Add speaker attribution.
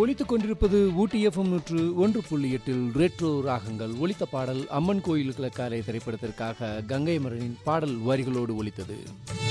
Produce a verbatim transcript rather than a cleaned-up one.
Speaker 1: ஒலித்துக் கொண்டிருப்பது ஊட்டி எஃப்எம் நூற்று ஒன்று புள்ளி எட்டில் ரெட்ரோ ராகங்கள். ஒலித்த பாடல் அம்மன் கோயில் கிழக்காலை திரைப்படத்திற்காக கங்கை மரனின் பாடல் வரிகளோடு ஒலித்தது.